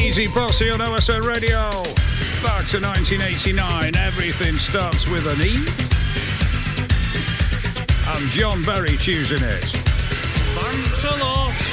Easy Posse on OSN Radio. Back to 1989. Everything starts with an E. And John Berry choosing it. Thanks a lot.